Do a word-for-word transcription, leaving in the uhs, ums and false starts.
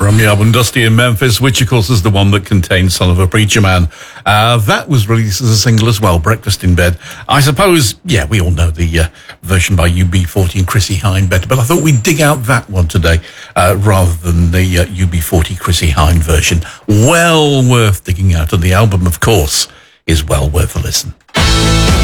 From the album Dusty in Memphis, which of course is the one that contains Son of a Preacher Man. Uh, that was released as a single as well, Breakfast in Bed. I suppose, yeah, we all know the uh, version by U B forty and Chrissie Hynde better, but I thought we'd dig out that one today uh, rather than the uh, U B forty Chrissie Hynde version. Well worth digging out, and the album, of course, is well worth a listen.